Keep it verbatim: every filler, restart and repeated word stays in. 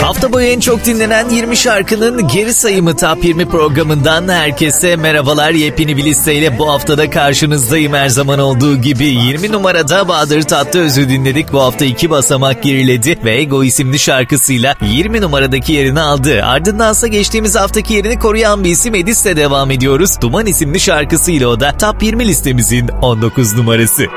Hafta boyu en çok dinlenen yirmi şarkının geri sayımı Top yirmi programından herkese merhabalar. Yepyeni bir listeyle bu haftada karşınızdayım her zaman olduğu gibi. yirmi numarada Bahadır Tatlıöz'ü dinledik. Bu hafta iki basamak geriledi ve Ego isimli şarkısıyla yirmi numaradaki yerini aldı. Ardındansa geçtiğimiz haftaki yerini koruyan bir isim Edis'le devam ediyoruz. Duman isimli şarkısıyla o da Top yirmi listemizin on dokuz numarası.